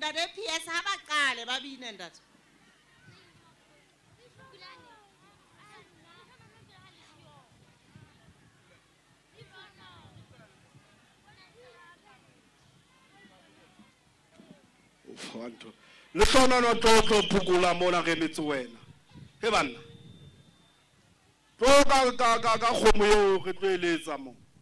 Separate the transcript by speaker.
Speaker 1: ntate PS ha ba qale ba bine ntate.
Speaker 2: Fanto le sona no tlo phukula mona ge metse wena he banna tlo ka khomo yo re tlo eletsa mo